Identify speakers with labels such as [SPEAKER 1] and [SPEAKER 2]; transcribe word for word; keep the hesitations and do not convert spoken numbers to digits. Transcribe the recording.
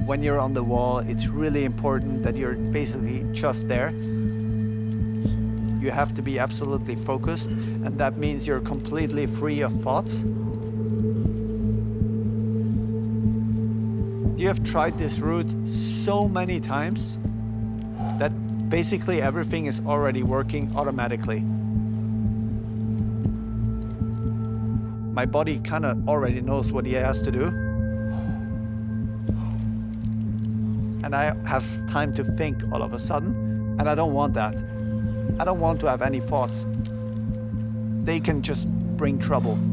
[SPEAKER 1] When you're on the wall, it's really important that you're basically just there. You have to be absolutely focused, and that means you're completely free of thoughts. You have tried this route so many times that basically everything is already working automatically. My body kind of already knows what he has to do. And I have time to think all of a sudden, and I don't want that. I don't want to have any thoughts. They can just bring trouble.